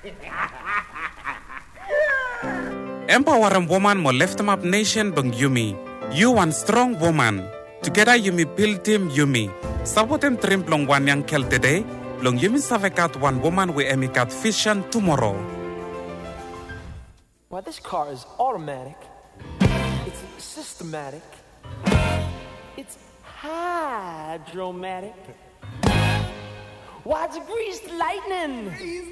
Empower a woman mo lift em up nation bang Yumi. You one strong woman. Together Yumi build team Yumi. Sabotem trimplong one yang kel today. Long Yumi savekat one woman we emikat fission tomorrow. Why, this car is automatic. It's systematic. It's hydromatic. Why, it's greased lightning.